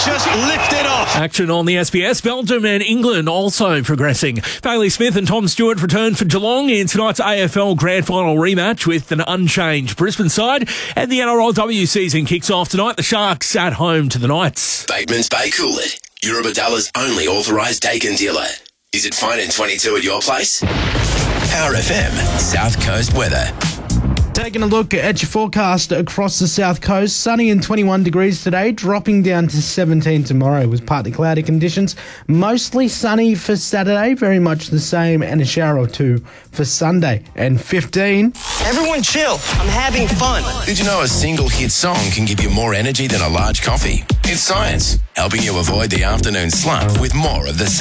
just lifted off. Action on the SBS. Belgium and England also progressing. Bailey Smith and Tom Stewart return for Geelong in tonight's AFL Grand Final rematch with an unchanged Brisbane side. And the NRLW season kicks off tonight. The Sharks at home to the Knights. Bateman's Bay Coolit, Eurobadalla's only authorised Dakin dealer. Is it fine in 22 at your place? Power FM, South Coast weather. Taking a look at your forecast across the south coast, sunny and 21 degrees today, dropping down to 17 tomorrow with partly cloudy conditions. Mostly sunny for Saturday, very much the same, and a shower or two for Sunday. And 15. Everyone chill. I'm having fun. Did you know a single hit song can give you more energy than a large coffee? It's science, helping you avoid the afternoon slump with more of the